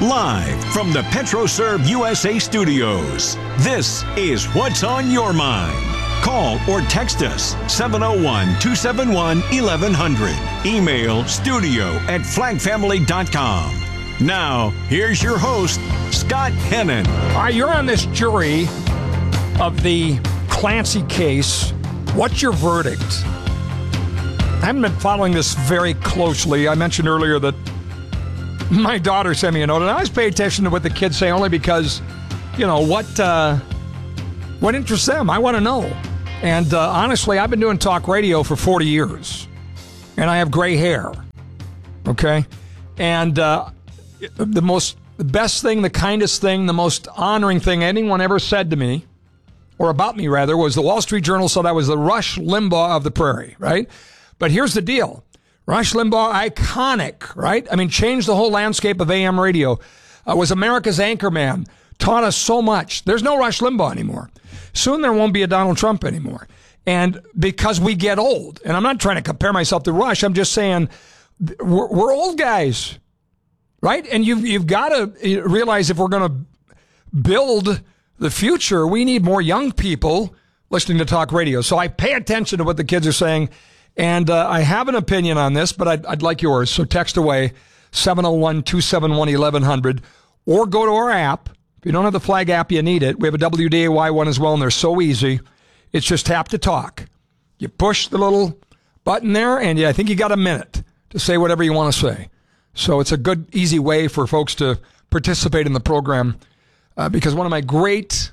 Live from the PetroServe USA studios, this is What's on Your Mind. Call or text us 701-271-1100. Email studio@flagfamily.com. Now, here's your host, Scott Hennon. All right, you're on this jury of the Clancy case. What's your verdict? I haven't been following this very closely. I mentioned earlier that my daughter sent me a note, and I always pay attention to what the kids say only because, you know, what interests them. I want to know. And honestly, I've been doing talk radio for 40 years, and I have gray hair, okay? And the best thing, the kindest thing, the most honoring thing anyone ever said to me, or about me rather, was the Wall Street Journal said I was the Rush Limbaugh of the prairie, right? But here's the deal. Rush Limbaugh, iconic, right? I mean, changed the whole landscape of AM radio. Was America's anchorman. Taught us so much. There's no Rush Limbaugh anymore. Soon there won't be a Donald Trump anymore. And because we get old, and I'm not trying to compare myself to Rush, I'm just saying we're old guys, right? And you've got to realize if we're going to build the future, we need more young people listening to talk radio. So I pay attention to what the kids are saying. And I have an opinion on this, but I'd like yours. So text away 701-271-1100 or go to our app. If you don't have the Flag app, you need it. We have a WDAY one as well, and they're so easy. It's just tap to talk. You push the little button there, and I think you got a minute to say whatever you want to say. So it's a good, easy way for folks to participate in the program because one of my great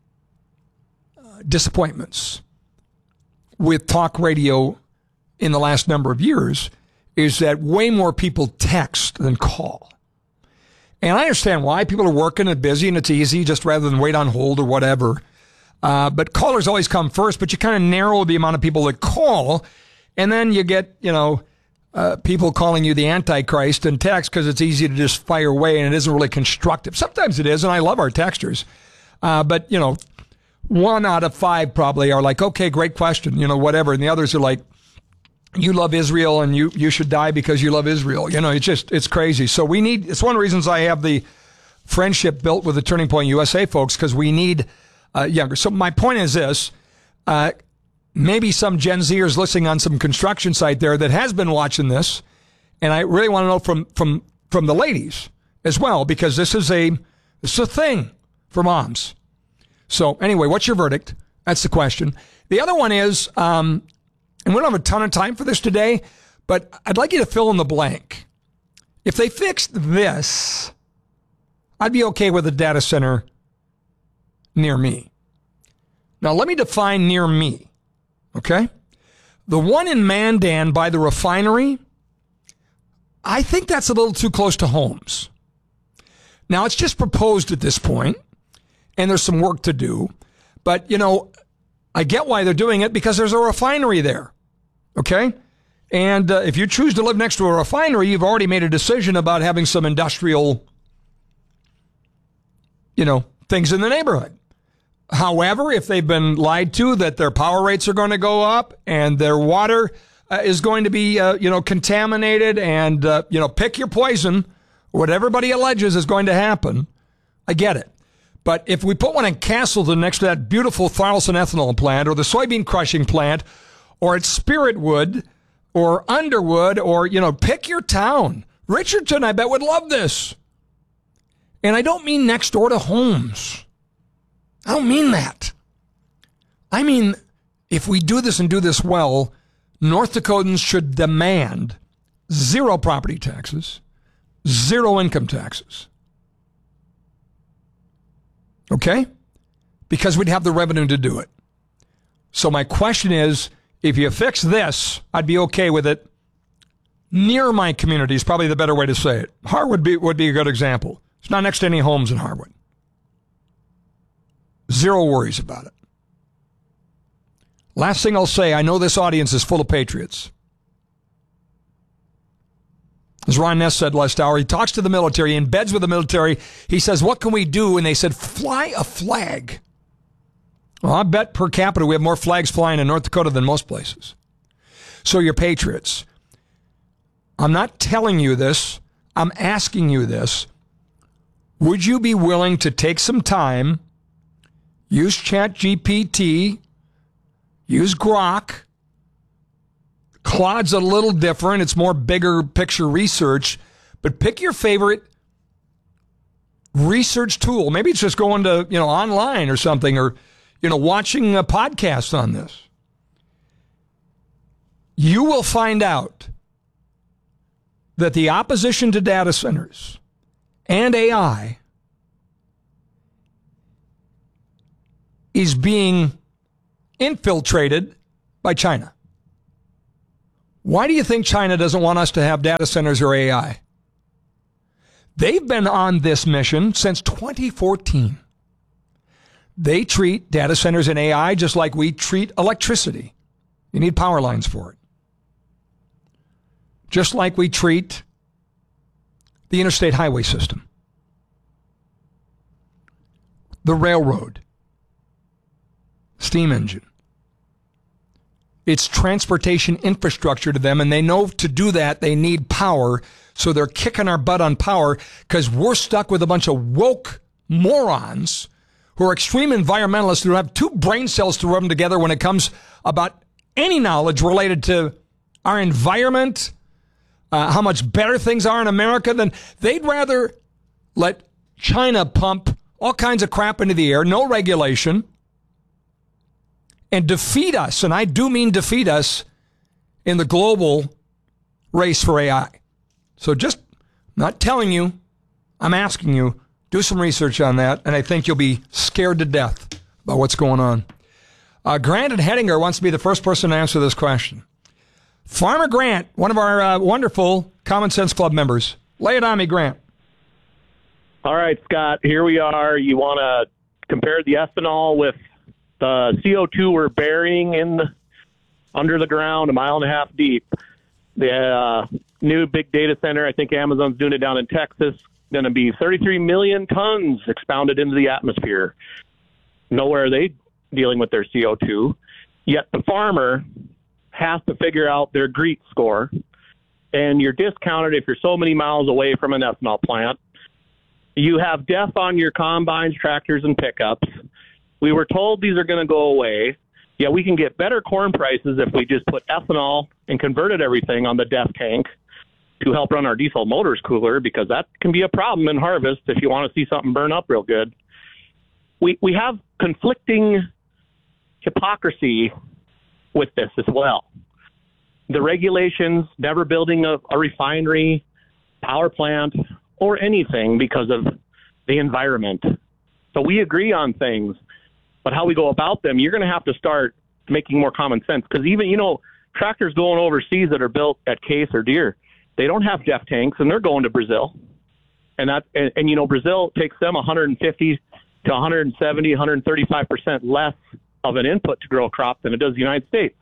disappointments with talk radio in the last number of years is that way more people text than call. And I understand why. People are working and busy and it's easy just rather than wait on hold or whatever. But callers always come first, but you kind of narrow the amount of people that call. And then you get, people calling you the Antichrist in text because it's easy to just fire away and it isn't really constructive. Sometimes it is, and I love our texters. But 1 out of 5 probably are like, okay, great question, whatever. And the others are like, you love Israel and you should die because you love Israel. It's crazy. So it's one of the reasons I have the friendship built with the Turning Point USA folks, because we need younger. So my point is this, maybe some Gen Zers listening on some construction site there that has been watching this. And I really want to know from the ladies as well, because this is a thing for moms. So anyway, what's your verdict? That's the question. The other one is, and we don't have a ton of time for this today, but I'd like you to fill in the blank. If they fixed this, I'd be okay with a data center near me. Now, let me define near me, okay? The one in Mandan by the refinery, I think that's a little too close to homes. Now, it's just proposed at this point, and there's some work to do, but, I get why they're doing it because there's a refinery there, okay? And if you choose to live next to a refinery, you've already made a decision about having some industrial, things in the neighborhood. However, if they've been lied to that their power rates are going to go up and their water is going to be, contaminated and, pick your poison, what everybody alleges is going to happen, I get it. But if we put one in Castleton next to that beautiful Tharaldson ethanol plant or the soybean crushing plant or at Spiritwood or Underwood or, pick your town. Richardson, I bet, would love this. And I don't mean next door to homes. I don't mean that. I mean, if we do this and do this well, North Dakotans should demand 0 property taxes, 0 income taxes. Okay? Because we'd have the revenue to do it. So my question is, if you fix this, I'd be okay with it. Near my community is probably the better way to say it. Harwood would be a good example. It's not next to any homes in Harwood. 0 worries about it. Last thing I'll say, I know this audience is full of patriots. As Ron Ness said last hour, he talks to the military, he embeds with the military. He says, what can we do? And they said, fly a flag. Well, I bet per capita we have more flags flying in North Dakota than most places. So you're patriots. I'm not telling you this. I'm asking you this. would you be willing to take some time, use ChatGPT, use Grok? Claude's a little different. It's more bigger picture research, but pick your favorite research tool. Maybe it's just going to, online or something, or, watching a podcast on this. You will find out that the opposition to data centers and AI is being infiltrated by China. Why do you think China doesn't want us to have data centers or AI? They've been on this mission since 2014. They treat data centers and AI just like we treat electricity. You need power lines for it. Just like we treat the interstate highway system, the railroad, steam engine. It's transportation infrastructure to them, and they know to do that they need power, so they're kicking our butt on power because we're stuck with a bunch of woke morons who are extreme environmentalists who have two brain cells to rub them together when it comes about any knowledge related to our environment, how much better things are in America. Than they'd rather let China pump all kinds of crap into the air, no regulation, and defeat us, and I do mean defeat us, in the global race for AI. So just not telling you, I'm asking you, do some research on that, and I think you'll be scared to death about what's going on. Grant in Hettinger wants to be the first person to answer this question. Farmer Grant, one of our wonderful Common Sense Club members. Lay it on me, Grant. All right, Scott, here we are. You want to compare the ethanol with the CO2 we're burying under the ground, 1.5 miles deep. The new big data center, I think Amazon's doing it down in Texas, going to be 33 million tons expounded into the atmosphere. Nowhere are they dealing with their CO2. Yet the farmer has to figure out their GREET score, and you're discounted if you're so many miles away from an ethanol plant. You have death on your combines, tractors, and pickups. We were told these are going to go away. Yeah, we can get better corn prices if we just put ethanol and converted everything on the DEF tank to help run our diesel motors cooler, because that can be a problem in harvest if you want to see something burn up real good. We have conflicting hypocrisy with this as well. The regulations, never building a refinery, power plant, or anything because of the environment. So we agree on things. But how we go about them, you're going to have to start making more common sense. Because even, tractors going overseas that are built at Case or Deere, they don't have DEF tanks, and they're going to Brazil. And Brazil takes them 150 to 170, 135% less of an input to grow a crop than it does the United States.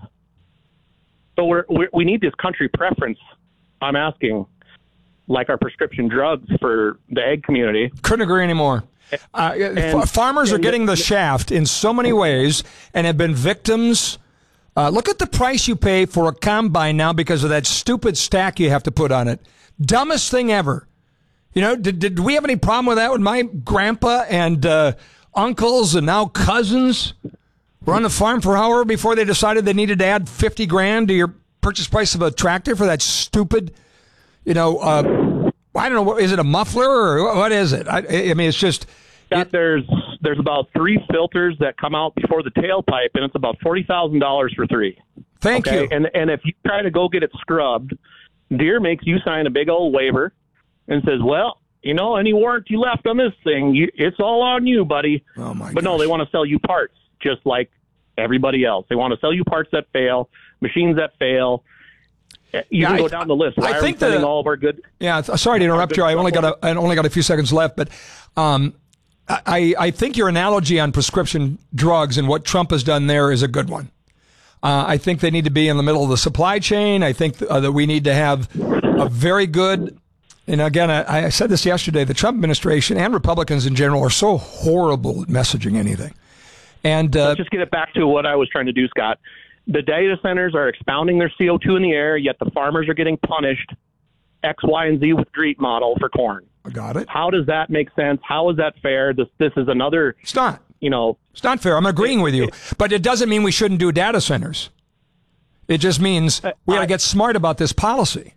So we need this country preference, I'm asking, like our prescription drugs for the egg community. Couldn't agree anymore. Farmers are getting the shaft in so many ways and have been victims. Look at the price you pay for a combine now because of that stupid stack you have to put on it. Dumbest thing ever. Did we have any problem with that when my grandpa and uncles and now cousins were on the farm for however before they decided they needed to add $50,000 to your purchase price of a tractor for that stupid, I don't know, is it a muffler or what is it? I mean, it's just... There's about 3 filters that come out before the tailpipe, and it's about $40,000 for 3. Thank you. And if you try to go get it scrubbed, Deere makes you sign a big old waiver and says, well, any warranty left on this thing, it's all on you, buddy. Oh my! But no, they want to sell you parts just like everybody else. They want to sell you parts that fail, machines that fail. You can go down the list. Why I think are we all of our good? Yeah, sorry to interrupt you. I only got a few seconds left, but I think your analogy on prescription drugs and what Trump has done there is a good one. I think they need to be in the middle of the supply chain. I think that we need to have a very good. And again, I said this yesterday. The Trump administration and Republicans in general are so horrible at messaging anything. And let's just get it back to what I was trying to do, Scott. The data centers are expounding their CO2 in the air, yet the farmers are getting punished X, Y, and Z with GREET model for corn. I got it. How does that make sense? How is that fair? This is another. It's not. It's not fair. I'm agreeing with you, but it doesn't mean we shouldn't do data centers. It just means we got to get smart about this policy.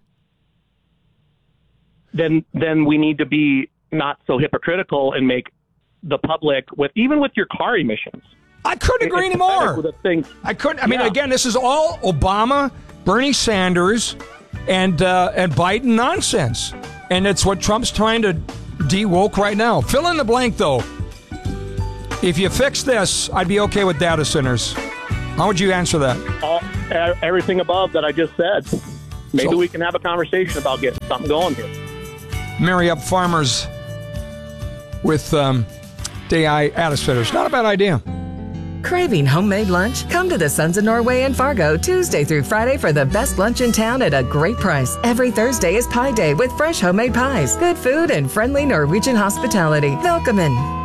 Then we need to be not so hypocritical and make the public even with your car emissions. I couldn't agree anymore. I couldn't. I mean, again, this is all Obama, Bernie Sanders, and Biden nonsense, and it's what Trump's trying to de-woke right now. Fill in the blank, though. If you fix this, I'd be okay with data centers. How would you answer that? Everything above that I just said. Maybe we can have a conversation about getting something going here. Marry up farmers with AI data centers. Not a bad idea. Craving homemade lunch? Come to the Sons of Norway in Fargo Tuesday through Friday for the best lunch in town at a great price. Every Thursday is Pie Day with fresh homemade pies, good food, and friendly Norwegian hospitality. Velkommen.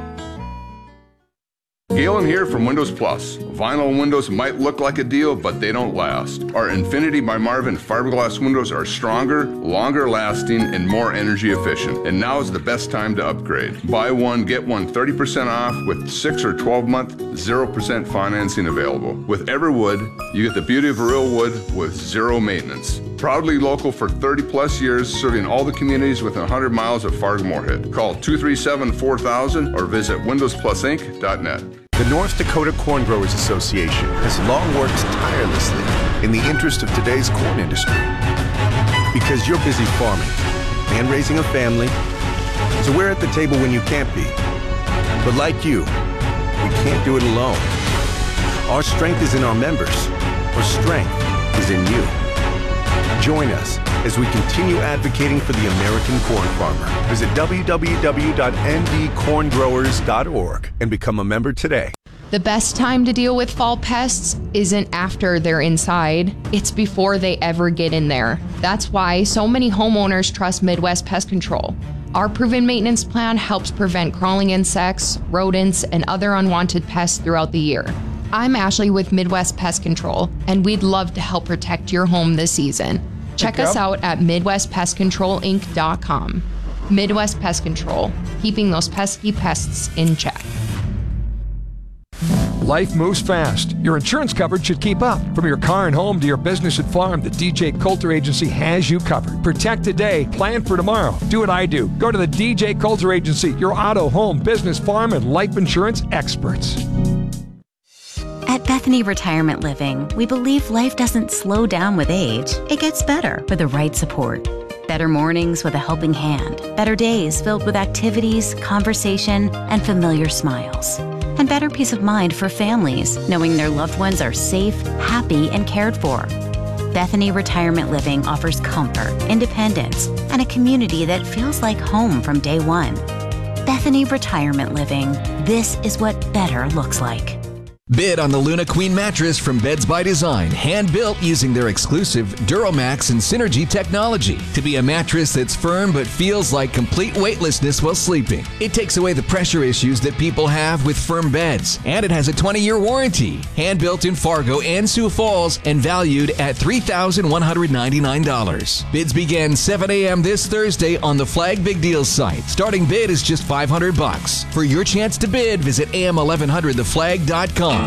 Galen here from Windows Plus. Vinyl windows might look like a deal, but they don't last. Our Infinity by Marvin fiberglass windows are stronger, longer lasting, and more energy efficient. And now is the best time to upgrade. Buy one, get one 30% off with 6 or 12-month, 0% financing available. With Everwood, you get the beauty of real wood with zero maintenance. Proudly local for 30-plus years, serving all the communities within 100 miles of Fargo-Moorhead. Call 237-4000 or visit windowsplusinc.net. The North Dakota Corn Growers Association has long worked tirelessly in the interest of today's corn industry. Because you're busy farming and raising a family, so we're at the table when you can't be. But like you, we can't do it alone. Our strength is in our members. Our strength is in you. Join us as we continue advocating for the American corn farmer. Visit www.ndcorngrowers.org and become a member today. The best time to deal with fall pests isn't after they're inside, it's before they ever get in there. That's why so many homeowners trust Midwest Pest Control. Our proven maintenance plan helps prevent crawling insects, rodents, and other unwanted pests throughout the year. I'm Ashley with Midwest Pest Control, and we'd love to help protect your home this season. Check us out at MidwestPestControlInc.com. Midwest Pest Control, keeping those pesky pests in check. Life moves fast. Your insurance coverage should keep up. From your car and home to your business and farm, the DJ Coulter Agency has you covered. Protect today, plan for tomorrow. Do what I do. Go to the DJ Coulter Agency, your auto, home, business, farm, and life insurance experts. At Bethany Retirement Living, we believe life doesn't slow down with age. It gets better with the right support. Better mornings with a helping hand. Better days filled with activities, conversation, and familiar smiles. And better peace of mind for families, knowing their loved ones are safe, happy, and cared for. Bethany Retirement Living offers comfort, independence, and a community that feels like home from day one. Bethany Retirement Living. This is what better looks like. Bid on the Luna Queen mattress from Beds by Design, hand-built using their exclusive Duramax and Synergy technology to be a mattress that's firm but feels like complete weightlessness while sleeping. It takes away the pressure issues that people have with firm beds, and it has a 20-year warranty. Hand-built in Fargo and Sioux Falls and valued at $3,199. Bids begin 7 a.m. this Thursday on the Flag Big Deals site. Starting bid is just $500. For your chance to bid, visit am1100theflag.com.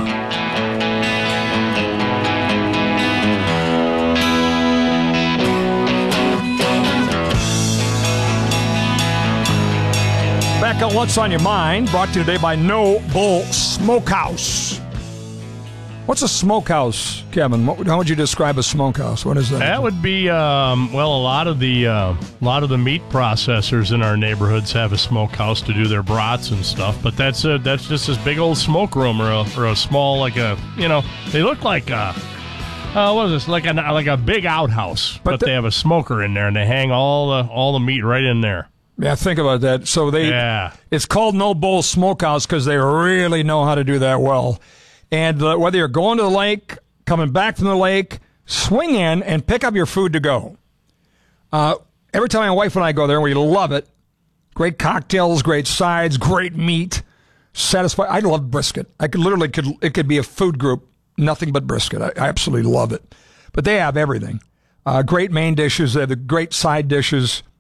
Back on What's on Your Mind, brought to you today by No Bull Smokehouse. What's a smokehouse, Kevin? How would you describe a smokehouse? What is that? That would be a lot of the meat processors in our neighborhoods have a smokehouse to do their brats and stuff. But that's just this big old smoke room or a small they look like what is this like a big outhouse, but they have a smoker in there and they hang all the meat right in there. Yeah, think about that. So it's called No Bull Smokehouse because they really know how to do that well. And whether you're going to the lake, coming back from the lake, swing in and pick up your food to go. Every time my wife and I go there, we love it. Great cocktails, great sides, great meat. Satisfied. I love brisket. It could be a food group, nothing but brisket. I absolutely love it. But they have everything. Great main dishes. They have the great side dishes.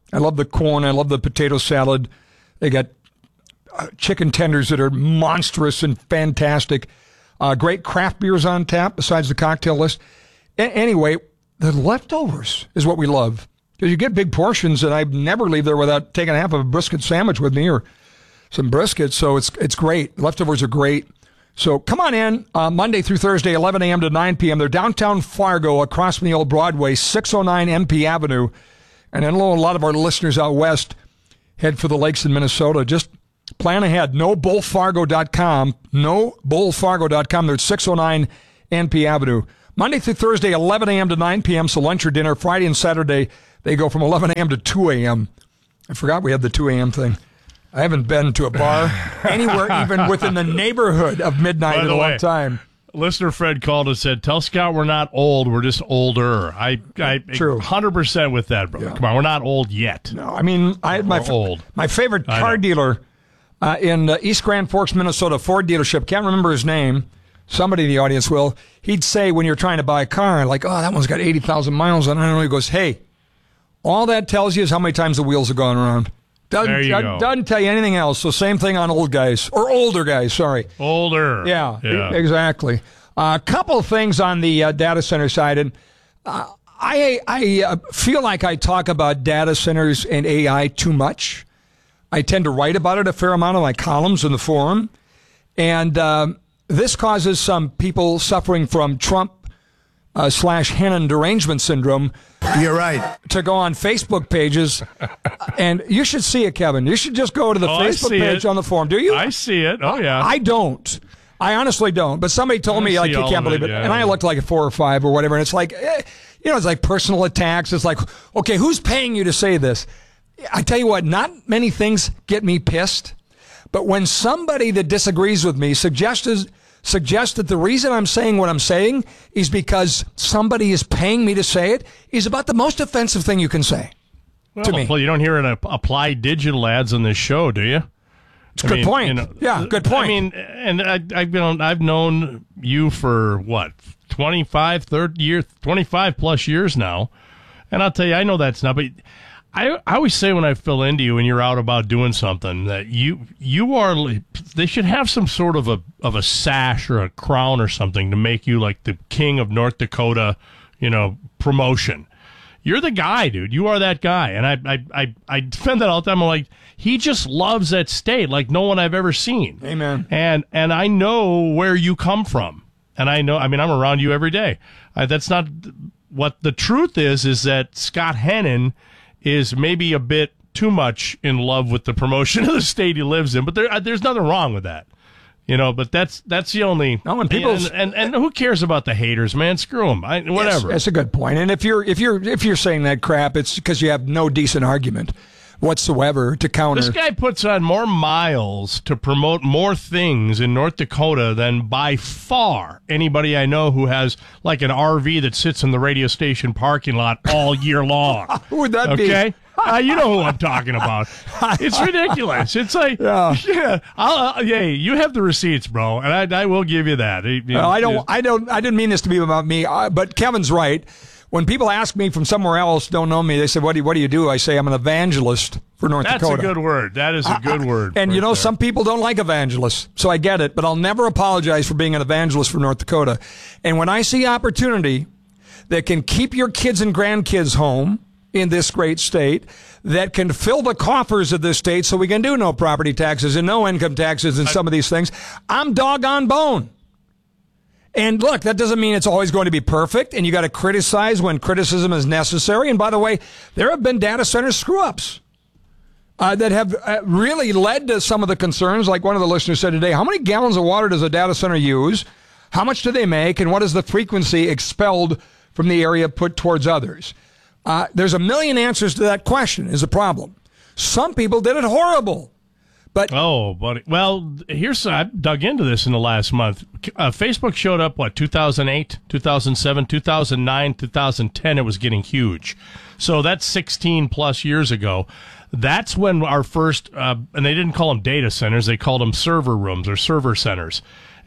I love the corn. I love the potato salad. They got chicken tenders that are monstrous and fantastic. Great craft beers on tap besides the cocktail list. Anyway, the leftovers is what we love. Because you get big portions, and I never leave there without taking half of a brisket sandwich with me or some brisket. So it's great. Leftovers are great. So come on in Monday through Thursday, 11 a.m. to 9 p.m. They're downtown Fargo across from the old Broadway, 609 MP Avenue. And I know a lot of our listeners out west head for the lakes in Minnesota. Just plan ahead. NoBullFargo.com. NoBullFargo.com. They're at 609 NP Avenue. Monday through Thursday, 11 a.m. to 9 p.m. So lunch or dinner. Friday and Saturday, they go from 11 a.m. to 2 a.m. I forgot we had the 2 a.m. thing. I haven't been to a bar anywhere even within the neighborhood of midnight in a long time. Listener Fred called and said, tell Scott we're not old, we're just older. I True. 100% with that, brother. Yeah. Come on, we're not old yet. No, I mean, I had my favorite car dealer in East Grand Forks, Minnesota, Ford dealership. Can't remember his name. Somebody in the audience will. He'd say when you're trying to buy a car, like, oh, that one's got 80,000 miles on it. I don't know. He goes, hey, all that tells you is how many times the wheels have gone around. Doesn't tell you anything else. So same thing on old guys, or older guys, sorry. Older. Yeah. Exactly. A couple of things on the data center side. And I feel like I talk about data centers and AI too much. I tend to write about it a fair amount in my columns in the forum. And this causes some people suffering from Trump /Hannon derangement syndrome. You're right. To go on Facebook pages. And you should see it, Kevin. You should just go to the Facebook page on the forum. Do you? I see it. Oh, yeah. I don't. I honestly don't. But somebody told me, like, you can't believe it. And I looked like a 4 or 5 or whatever. And it's like, it's like personal attacks. It's like, okay, who's paying you to say this? I tell you what, not many things get me pissed. But when somebody that disagrees with me suggests that the reason I'm saying what I'm saying is because somebody is paying me to say it is about the most offensive thing you can say to me. Well, you don't hear an Applied Digital ads on this show, do you? It's a good point. Yeah, good point. I mean, and I've known you for what, 25 plus years now, and I'll tell you, I know that's not, but I always say when I fill into you and you're out about doing something that you are. They should have some sort of a sash or a crown or something to make you like the king of North Dakota, promotion. You're the guy, dude. You are that guy, and I defend that all the time. I'm like, he just loves that state like no one I've ever seen. Amen. And I know where you come from, and I know. I mean, I'm around you every day. That's not what the truth is that Scott Hannon is maybe a bit too much in love with the promotion of the state he lives in, but there's nothing wrong with that, But that's the only. No, when people and who cares about the haters, man? Screw them. Whatever. Yes, that's a good point. And if you're saying that crap, it's because you have no decent argument whatsoever to counter. This guy puts on more miles to promote more things in North Dakota than by far anybody I know who has like an RV that sits in the radio station parking lot all year long. Who would that be? Okay? You know who I'm talking about. It's ridiculous. It's like, you have the receipts, bro, and I will give you that. I didn't mean this to be about me, but Kevin's right. When people ask me from somewhere else, don't know me, they say, what do you do? I say, I'm an evangelist for North Dakota. That's a good word. That is a good word. And some people don't like evangelists, so I get it, but I'll never apologize for being an evangelist for North Dakota. And when I see opportunity that can keep your kids and grandkids home in this great state, that can fill the coffers of this state so we can do no property taxes and no income taxes and some of these things, I'm doggone bone. And look, that doesn't mean it's always going to be perfect, and you got to criticize when criticism is necessary. And by the way, there have been data center screw-ups that have really led to some of the concerns, like one of the listeners said today. How many gallons of water does a data center use? How much do they make? And what is the frequency expelled from the area put towards others? There's a million answers to that question is a problem. Some people did it horrible. But buddy. Well, I dug into this in the last month. Facebook showed up, 2008, 2007, 2009, 2010. It was getting huge. So that's 16 plus years ago. That's when our first, and they didn't call them data centers. They called them server rooms or server centers.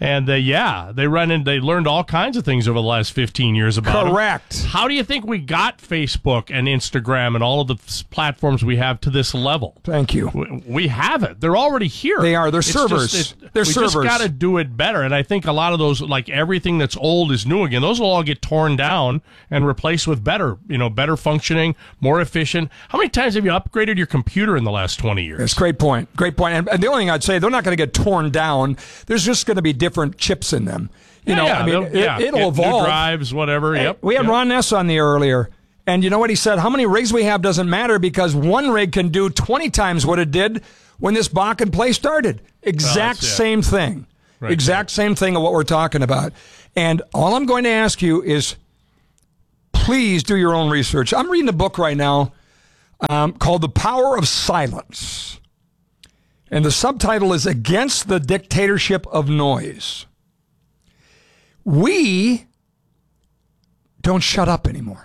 And they learned all kinds of things over the last 15 years about them. Correct. How do you think we got Facebook and Instagram and all of the platforms we have to this level? Thank you. We have it. They're already here. They are. They're servers. We just got to do it better. And I think a lot of those, like everything that's old is new again. Those will all get torn down and replaced with better functioning, more efficient. How many times have you upgraded your computer in the last 20 years? That's a great point. Great point. And the only thing I'd say, they're not going to get torn down. There's just going to be different chips in them. It'll evolve. New drives, whatever. Yep. We had Ron Ness on the air earlier, and you know what he said? How many rigs we have doesn't matter because one rig can do 20 times what it did when this Bakken play started. Same thing. Right. Same thing of what we're talking about. And all I'm going to ask you is please do your own research. I'm reading a book right now called The Power of Silence. And the subtitle is Against the Dictatorship of Noise. We don't shut up anymore.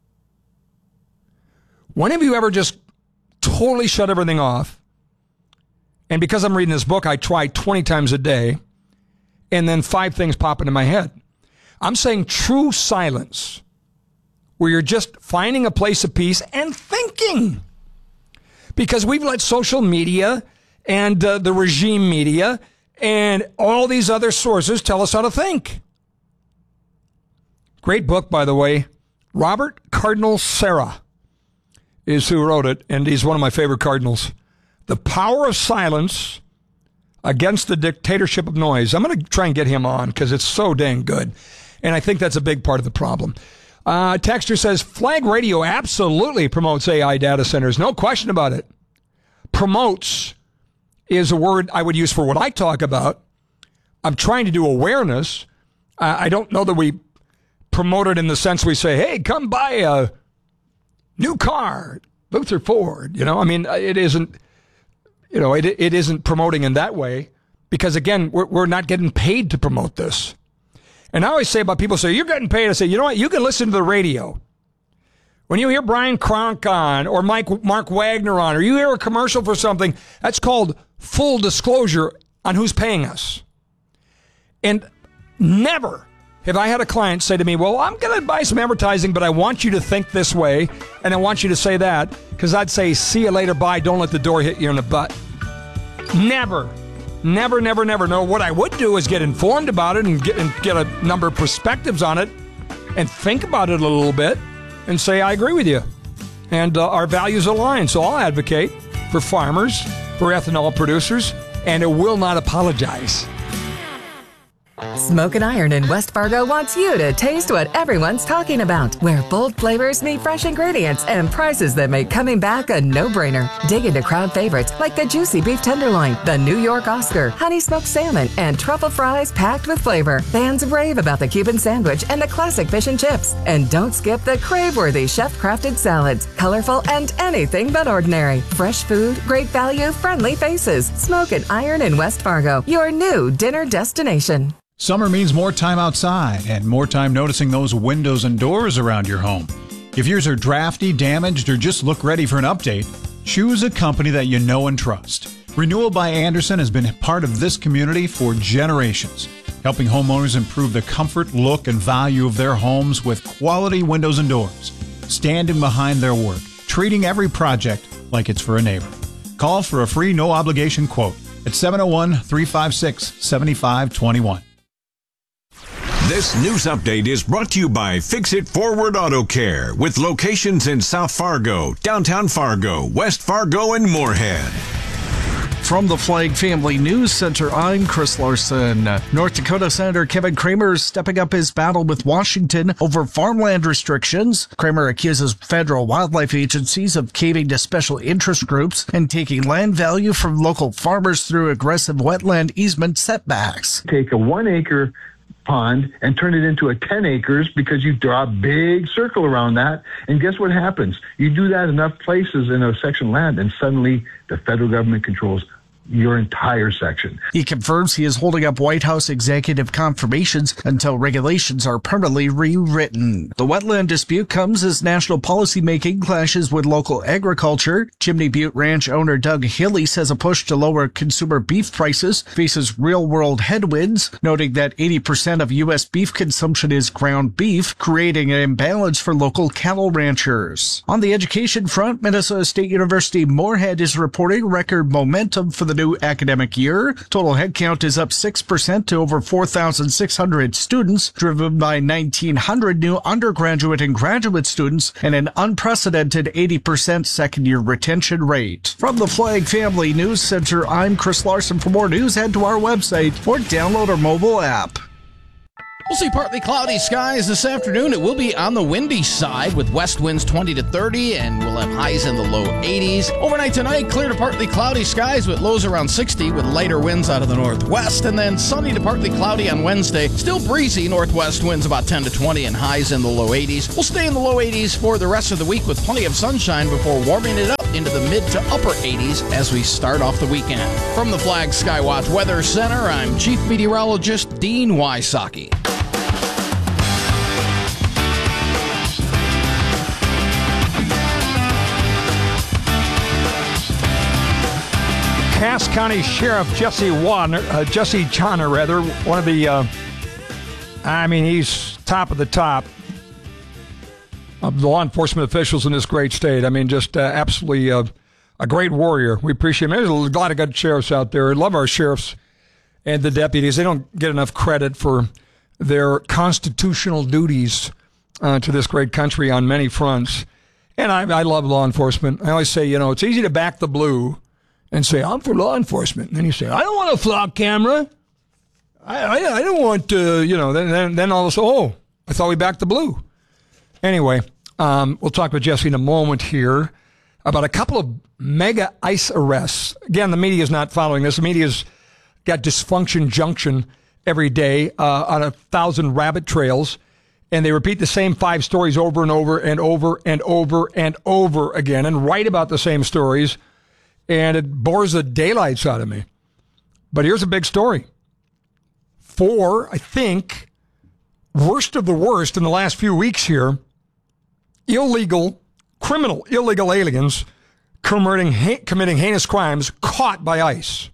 When have you ever just totally shut everything off? And because I'm reading this book, I try 20 times a day, and then 5 things pop into my head. I'm saying true silence, where you're just finding a place of peace and thinking. Because we've let social media and the regime media and all these other sources tell us how to think. Great book, by the way. Robert Cardinal Sarah is who wrote it, and he's one of my favorite cardinals. The Power of Silence Against the Dictatorship of Noise. I'm going to try and get him on because it's so dang good. And I think that's a big part of the problem. Texter says, Flag Radio absolutely promotes AI data centers. No question about it. Promotes is a word I would use for what I talk about. I'm trying to do awareness. I don't know that we promote it in the sense we say, hey, come buy a new car, Luther Ford. It isn't, it isn't promoting in that way because, again, we're not getting paid to promote this. And I always say about people say, you're getting paid. I say, you know what? You can listen to the radio. When you hear Brian Kronk on or Mark Wagner on, or you hear a commercial for something, that's called full disclosure on who's paying us. And never have I had a client say to me, well, I'm going to buy some advertising, but I want you to think this way, and I want you to say that, because I'd say, see you later, bye, don't let the door hit you in the butt. Never. Never, never, never. No, what I would do is get informed about it and get a number of perspectives on it and think about it a little bit and say, I agree with you. And our values align. So I'll advocate for farmers, for ethanol producers, and it will not apologize. Smoke and Iron in West Fargo wants you to taste what everyone's talking about, where bold flavors meet fresh ingredients and prices that make coming back a no-brainer. Dig into crowd favorites like the juicy beef tenderloin, the New York Oscar, honey smoked salmon, and truffle fries packed with flavor. Fans rave about the Cuban sandwich and the classic fish and chips. And don't skip the crave-worthy chef-crafted salads, colorful and anything but ordinary. Fresh food, great value, friendly faces. Smoke and Iron in West Fargo, your new dinner destination. Summer means more time outside and more time noticing those windows and doors around your home. If yours are drafty, damaged, or just look ready for an update, choose a company that you know and trust. Renewal by Andersen has been part of this community for generations, helping homeowners improve the comfort, look, and value of their homes with quality windows and doors, standing behind their work, treating every project like it's for a neighbor. Call for a free no-obligation quote at 701-356-7521. This news update is brought to you by Fix-It Forward Auto Care, with locations in South Fargo, downtown Fargo, West Fargo, and Moorhead. From the Flag Family News Center, I'm Chris Larson. North Dakota Senator Kevin Cramer is stepping up his battle with Washington over farmland restrictions. Cramer accuses federal wildlife agencies of caving to special interest groups and taking land value from local farmers through aggressive wetland easement setbacks. Take a 1-acre pond and turn it into a 10 acres because you draw a big circle around that. And guess what happens? You do that enough places in a section of land and suddenly the federal government controls your entire section. He confirms he is holding up White House executive confirmations until regulations are permanently rewritten. The wetland dispute comes as national policymaking clashes with local agriculture. Chimney Butte Ranch owner Doug Hilly says a push to lower consumer beef prices faces real-world headwinds, noting that 80% of U.S. beef consumption is ground beef, creating an imbalance for local cattle ranchers. On the education front, Minnesota State University Moorhead is reporting record momentum for the new academic year. Total headcount is up 6% to over 4,600 students, driven by 1,900 new undergraduate and graduate students and an unprecedented 80% second-year retention rate. From the Flag Family News Center, I'm Chris Larson. For more news, head to our website or download our mobile app. We'll see partly cloudy skies this afternoon. It will be on the windy side with west winds 20 to 30, and we'll have highs in the low 80s. Overnight tonight, clear to partly cloudy skies with lows around 60 with lighter winds out of the northwest, and then sunny to partly cloudy on Wednesday. Still breezy northwest winds about 10 to 20 and highs in the low 80s. We'll stay in the low 80s for the rest of the week with plenty of sunshine before warming it up into the mid to upper 80s as we start off the weekend. From the Flag Skywatch Weather Center, I'm Chief Meteorologist Dean Wysocki. Cass County Sheriff Jesse Chana, one of the, he's top of the top of the law enforcement officials in this great state. Just absolutely a great warrior. We appreciate him. There's a lot of good sheriffs out there. I love our sheriffs and the deputies. They don't get enough credit for their constitutional duties to this great country on many fronts. And I love law enforcement. I always say, it's easy to back the blue and say, I'm for law enforcement. And then you say, I don't want a flock camera. I don't want to, then all of a sudden, I thought we backed the blue. Anyway, we'll talk with Jesse in a moment here about a couple of mega ICE arrests. Again, the media is not following this. The media's got dysfunction junction every day on 1,000 rabbit trails, and they repeat the same 5 stories over and over and over and over and over again and write about the same stories. And it bores the daylights out of me. But here's a big story. 4, I think, worst of the worst in the last few weeks here, illegal aliens committing heinous crimes caught by ICE.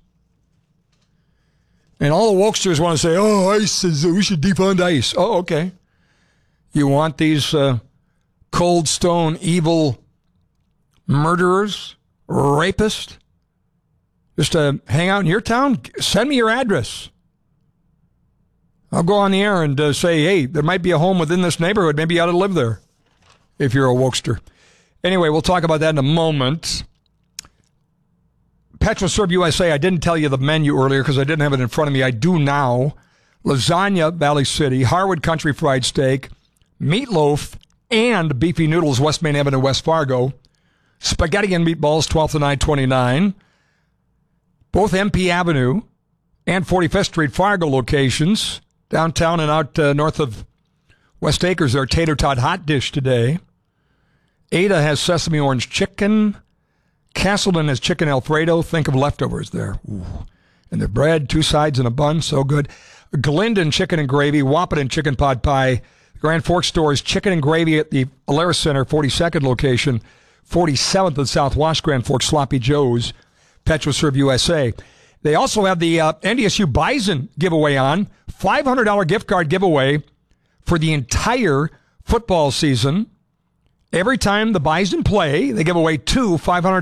And all the wokesters want to say, ICE we should defund ICE. Oh, okay. You want these cold stone evil murderers, rapist, just to hang out in your town? Send me your address. I'll go on the air and say, hey, there might be a home within this neighborhood. Maybe you ought to live there if you're a wokester. Anyway, we'll talk about that in a moment. PetroServe USA, I didn't tell you the menu earlier because I didn't have it in front of me. I do now. Lasagna, Valley City, Harwood Country Fried Steak, meatloaf, and beefy noodles, West Main Avenue, West Fargo. Spaghetti and meatballs, 12th and I-29. Both MP Avenue and 45th Street Fargo locations. Downtown and out north of West Acres, our Tater Tot Hot Dish today. Ada has sesame orange chicken. Castleton has chicken Alfredo. Think of leftovers there. Ooh. And the bread, 2 sides and a bun, so good. Glendon chicken and gravy. Wahpeton chicken pot pie. Grand Forks Stores chicken and gravy at the Alaris Center, 42nd location. 47th and South Wash, Grand Forks, Sloppy Joe's, PetroServe USA. They also have the NDSU Bison giveaway on. $500 gift card giveaway for the entire football season. Every time the Bison play, they give away 2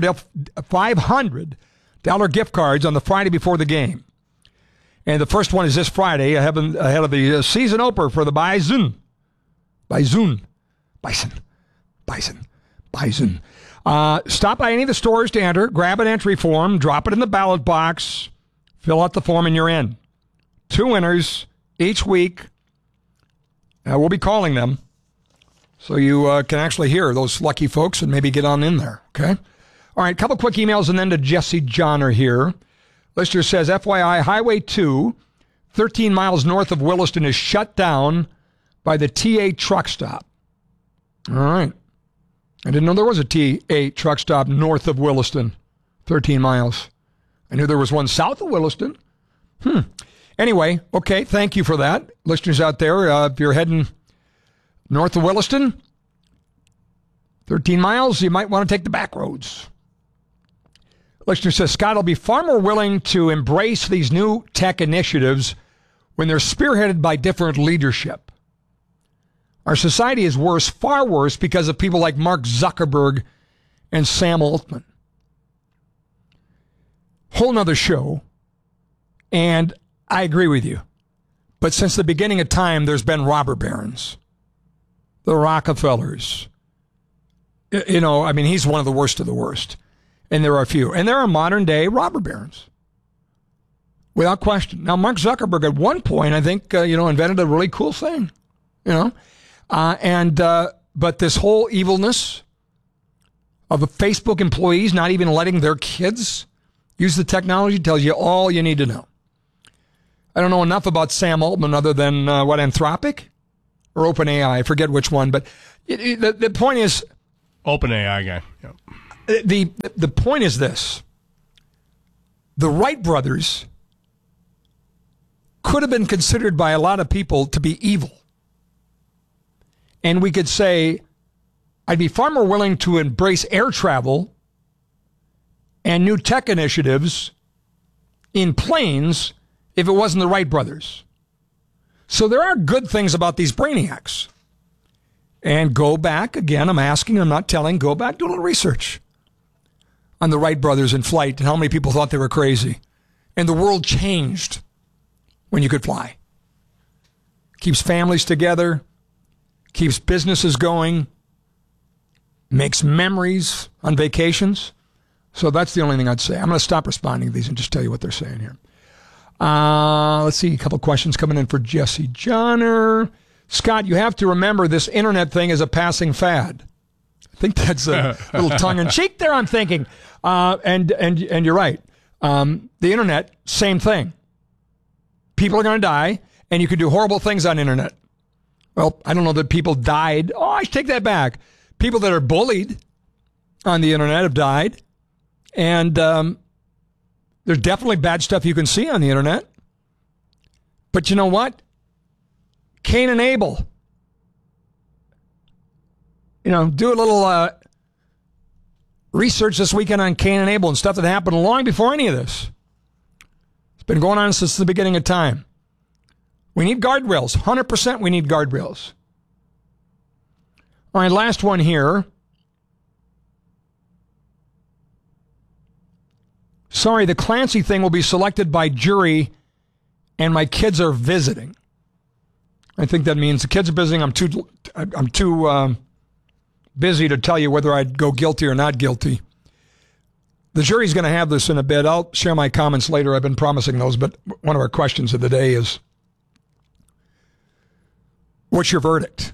$500 gift cards on the Friday before the game. And the first one is this Friday, ahead of the season opener for the Bison. Stop by any of the stores to enter, grab an entry form, drop it in the ballot box, fill out the form, and you're in. 2 winners each week. We'll be calling them so you can actually hear those lucky folks and maybe get on in there, okay? All right, a couple quick emails and then to Jesse Johnner here. Lister says, FYI, Highway 2, 13 miles north of Williston, is shut down by the TA truck stop. All right. I didn't know there was a TA truck stop north of Williston, 13 miles. I knew there was one south of Williston. Anyway, okay, thank you for that. Listeners out there, if you're heading north of Williston, 13 miles, you might want to take the back roads. Listener says, Scott will be far more willing to embrace these new tech initiatives when they're spearheaded by different leadership. Our society is worse, far worse, because of people like Mark Zuckerberg and Sam Altman. Whole nother show, and I agree with you. But since the beginning of time, there's been robber barons, the Rockefellers. You know, I mean, he's one of the worst of the worst. And there are a few. And there are modern-day robber barons, without question. Now, Mark Zuckerberg, at one point, I think, invented a really cool thing, but this whole evilness of the Facebook employees not even letting their kids use the technology tells you all you need to know. I don't know enough about Sam Altman other than, Anthropic or OpenAI. I forget which one, but the point is... OpenAI guy, yeah. The point is this. The Wright brothers could have been considered by a lot of people to be evil. And we could say, I'd be far more willing to embrace air travel and new tech initiatives in planes if it wasn't the Wright brothers. So there are good things about these brainiacs. And go back, again, I'm asking, I'm not telling, go back, do a little research on the Wright brothers in flight and how many people thought they were crazy. And the world changed when you could fly. Keeps families together, keeps businesses going, makes memories on vacations. So that's the only thing I'd say. I'm going to stop responding to these and just tell you what they're saying here. Let's see, a couple questions coming in for Jesse Johnner. Scott, you have to remember this internet thing is a passing fad. I think that's a little tongue-in-cheek there, I'm thinking. And you're right. The internet, same thing. People are going to die, and you can do horrible things on internet. Well, I don't know that people died. Oh, I take that back. People that are bullied on the internet have died. And there's definitely bad stuff you can see on the internet. But you know what? Cain and Abel. Do a little research this weekend on Cain and Abel and stuff that happened long before any of this. It's been going on since the beginning of time. We need guardrails. 100% we need guardrails. All right, last one here. Sorry, the Clancy thing will be selected by jury, and my kids are visiting. I think that means the kids are visiting. I'm too busy to tell you whether I'd go guilty or not guilty. The jury's going to have this in a bit. I'll share my comments later. I've been promising those, but one of our questions of the day is, what's your verdict?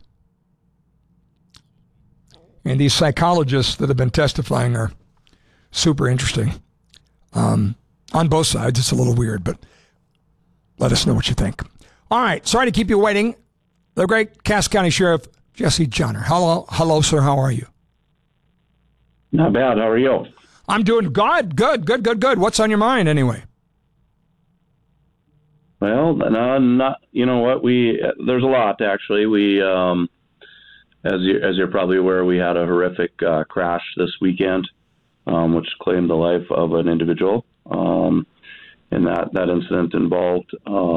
And these psychologists that have been testifying are super interesting. On both sides, it's a little weird, but let us know what you think. All right, sorry to keep you waiting. The great Cass County Sheriff Jesse Johnner. Hello, sir. How are you? Not bad. How are you? I'm doing good. What's on your mind, anyway? Well, not. You know what? There's a lot actually. We, as you're probably aware, we had a horrific crash this weekend, which claimed the life of an individual. And that incident involved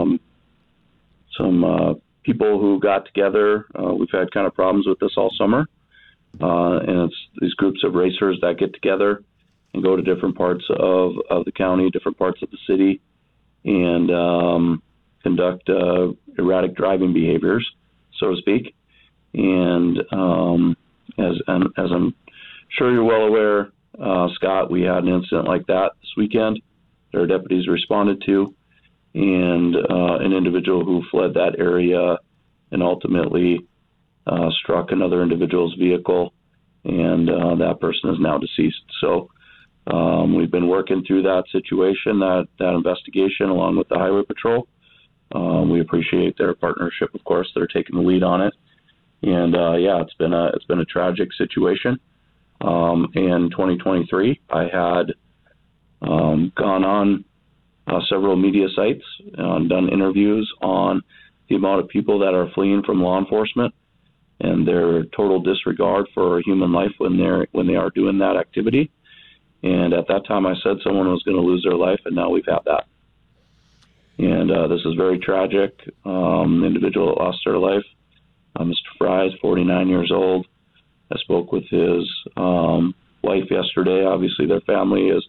some people who got together. We've had kind of problems with this all summer. And it's these groups of racers that get together and go to different parts of the county, different parts of the city, and conduct erratic driving behaviors, so to speak. And as I'm sure you're well aware, Scott, we had an incident like that this weekend that our deputies responded to, and an individual who fled that area and ultimately struck another individual's vehicle, and that person is now deceased. So we've been working through that situation, that investigation, along with the Highway Patrol. We appreciate their partnership, of course. They're taking the lead on it, and it's been a tragic situation. In 2023, I had gone on several media sites and done interviews on the amount of people that are fleeing from law enforcement and their total disregard for human life when they are doing that activity. And at that time, I said someone was going to lose their life, and now we've had that. And this is very tragic. The individual lost their life. Mr. Fry is 49 years old. I spoke with his wife yesterday. Obviously, their family is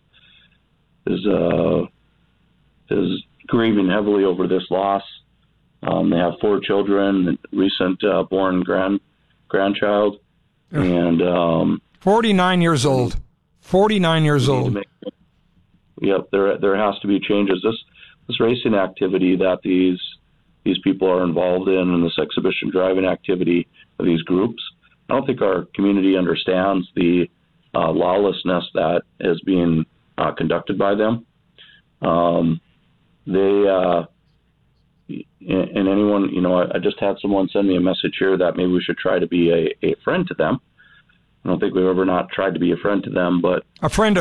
grieving heavily over this loss. They have 4 children, recent born grandchild, and 49 years old. 49 years old. Yep, there has to be changes. This racing activity that these people are involved in, and this exhibition driving activity of these groups, I don't think our community understands the lawlessness that is being conducted by them. And anyone, I just had someone send me a message here that maybe we should try to be a friend to them. I don't think we've ever not tried to be a friend to them, but a friend